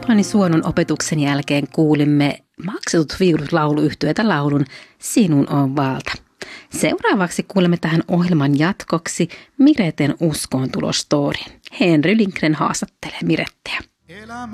Tapani Suonon opetuksen jälkeen kuulimme Maksetut viulut -lauluyhtyeeltä laulun Sinun on valta. Seuraavaksi kuulemme tähän ohjelman jatkoksi Mireten uskoontulostorin. Henry Lindgren haastattelee Miretteä.